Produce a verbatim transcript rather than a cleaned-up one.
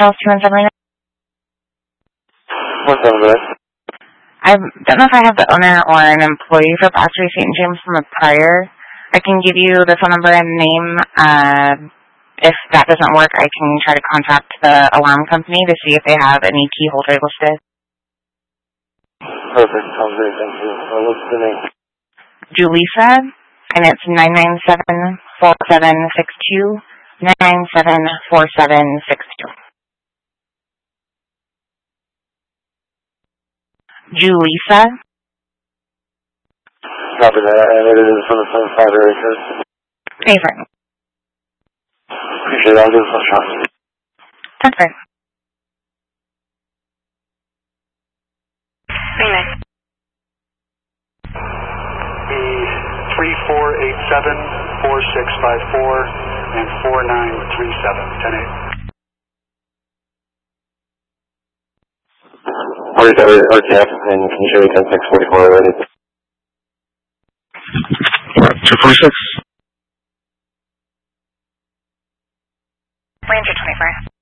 Charles two one seven. One seven nine. I don't know if I have the owner or an employee for Battery Saint James from a prior. I can give you the phone number and name. Uh, if that doesn't work, I can try to contact the alarm company to see if they have any key holders listed. Perfect. Sounds great. Thank you. Uh, what's the name? Julissa, and it's nine nine seven, four seven six two, nine nine seven, four seven six two. Julissa. Copy that, and it is from the phone five area code. Favorite. Appreciate it. I'll give it a shot. That's right. three four eight seven, four six five four and four nine three seven. ten eight. forty-seven R T F, and can you show me ten six forty-four already? two forty-six. Ranger twenty-four.